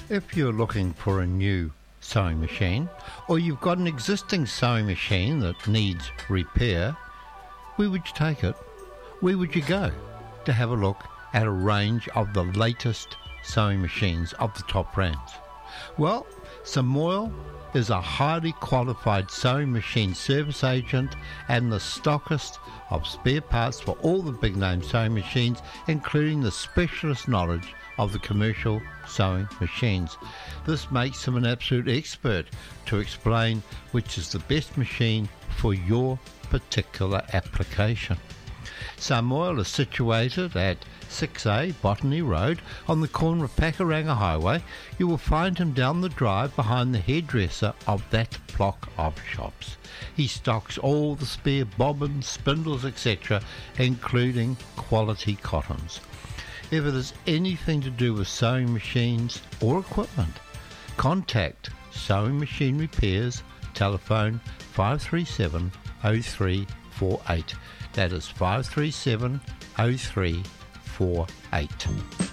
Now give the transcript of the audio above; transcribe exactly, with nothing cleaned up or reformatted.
If you're looking for a new sewing machine, or you've got an existing sewing machine that needs repair, where would you take it? Where would you go to have a look at a range of the latest sewing machines of the top brands? Well, Samoil is a highly qualified sewing machine service agent and the stockist of spare parts for all the big name sewing machines, including the specialist knowledge of the commercial sewing machines. This makes him an absolute expert to explain which is the best machine for your particular application. Samoil is situated at six A Botany Road on the corner of Pakuranga Highway. You will find him down the drive behind the hairdresser of that block of shops. He stocks all the spare bobbins, spindles, et cetera, including quality cottons. If it is anything to do with sewing machines or equipment, contact Sewing Machine Repairs, telephone five three seven, oh three four eight. That is five three seven, oh three four eight.